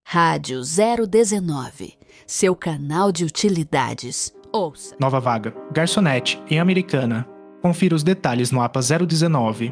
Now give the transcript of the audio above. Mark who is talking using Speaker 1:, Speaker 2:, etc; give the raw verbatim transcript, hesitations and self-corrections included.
Speaker 1: Rádio zero dezenove, seu canal de utilidades. Ouça.
Speaker 2: Nova vaga, garçonete em Americana. Confira os detalhes no A P A zero dezenove.